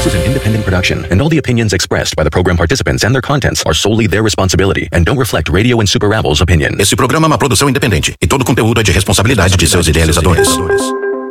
This is an independent production, and all the opinions expressed by the program participants and their contents are solely their responsibility and don't reflect Radio and Super Ravels' opinion. Esse programa é uma produção independente e todo conteúdo é de responsabilidade de seus idealizadores.